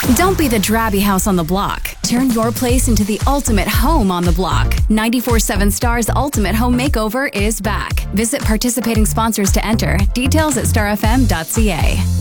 Don't be the drabby house on the block. Turn your place into the ultimate home on the block. 94.7 Star's Ultimate Home Makeover is back. Visit participating sponsors to enter. Details at starfm.ca.